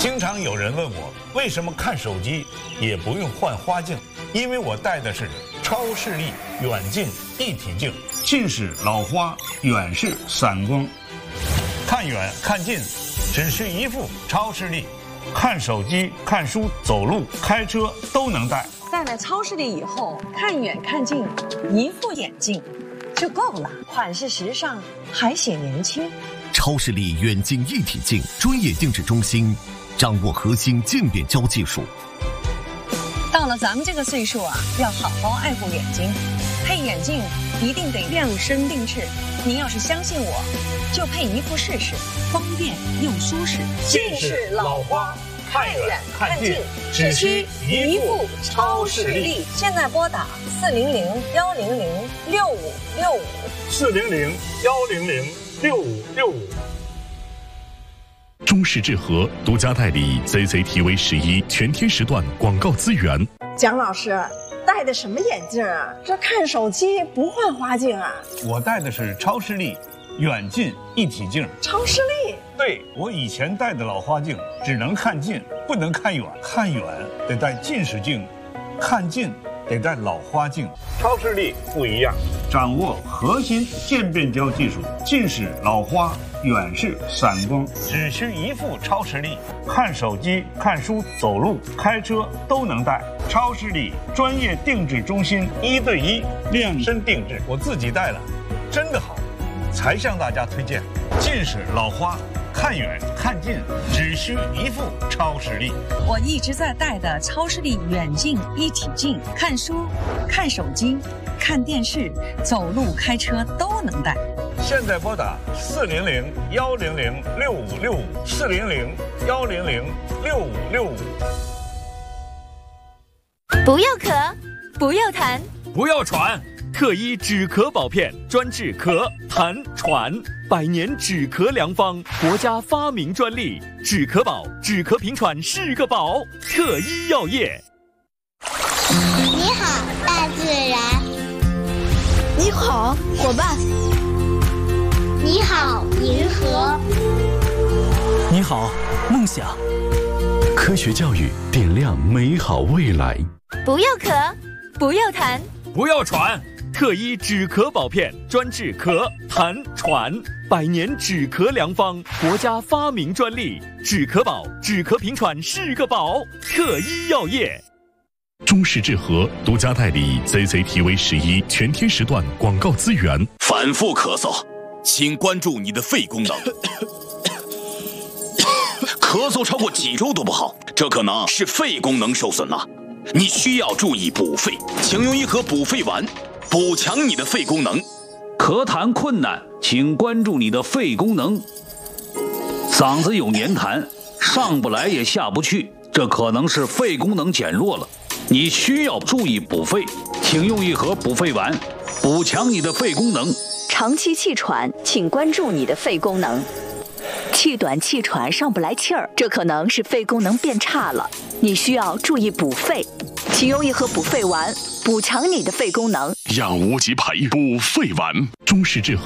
经常有人问我，为什么看手机也不用换花镜？因为我戴的是超视力远近一体镜，近视老花，远视散光，看远看近只需一副超视力，看手机、看书、走路、开车都能戴。 戴了超视力以后，看远看近，一副眼镜就够了，款式时尚，还显年轻。 超视力远近一体镜专业定制中心，掌握核心渐变焦技术。 到了咱们这个岁数啊，要好好爱护眼睛，配眼镜一定得量身定制。您要是相信我，就配一副试试，方便又舒适。 近视老花，看远看近，只需一副超视力。 现在拨打 400-100-6565，400-100-6565。 中视智和独家代理 CCTV11全天时段广告资源。 蒋老师戴的什么眼镜啊？这看手机不换花镜啊？ 我戴的是超视力远近一体镜。 超视力？ 对，我以前戴的老花镜只能看近，不能看远，看远得戴近视镜，看近得戴老花镜。超视力不一样，掌握核心渐变焦技术，近视老花，远视散光，只需一副超视力，看手机、看书、走路、开车都能戴。超视力专业定制中心，1对1量身定制，我自己戴了，真的好，才向大家推荐。近视老花，看远看近只需一副超视力。 我一直在戴的超视力远近一体镜，看书、看手机、看电视、走路、开车都能戴。 现在拨打400-100-6565，400-100-6565。 不要咳，不要痰， 不要喘。特一止咳宝片，专治咳、痰、喘，100年止咳良方，国家发明专利。止咳宝，止咳平喘是个宝。特一药业。 你好，大自然。 你好，伙伴。 你好，银河。 你好，梦想。 科学教育点亮美好未来。 不要咳，不要痰， 不要喘。特一止咳宝片，专治咳、痰、喘，100年止咳良方，国家发明专利。止咳宝，止咳平喘是个宝。特一药业。 中视智和独家代理 CCTV11全天时段广告资源。 反复咳嗽，请关注你的肺功能。咳嗽超过几周都不好，这可能是肺功能受损了。你需要注意补肺，请用一盒补肺丸，补强你的肺功能。 咳痰困难，请关注你的肺功能。嗓子有黏痰，上不来也下不去，这可能是肺功能减弱了。你需要注意补肺，请用一盒补肺丸，补强你的肺功能。 长期气喘，请关注你的肺功能。气短气喘上不来气儿，这可能是肺功能变差了，你需要注意补肺，请用一盒补肺丸，补强你的肺功能。 养无极培补肺丸，中视智和